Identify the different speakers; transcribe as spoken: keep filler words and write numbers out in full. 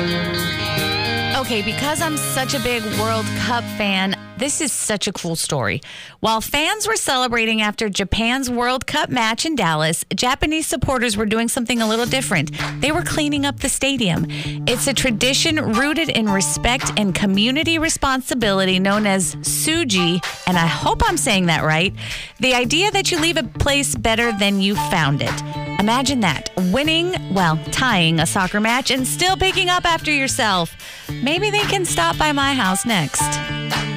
Speaker 1: Okay, because I'm such a big World Cup fan, this is such a cool story. While fans were celebrating after Japan's World Cup match in Dallas, Japanese supporters were doing something a little different. They were cleaning up the stadium. It's a tradition rooted in respect and community responsibility known as Tsuji, and I hope I'm saying that right. The idea that you leave a place better than you found it. Imagine that, winning, well, tying a soccer match and still picking up after yourself. Maybe they can stop by my house next.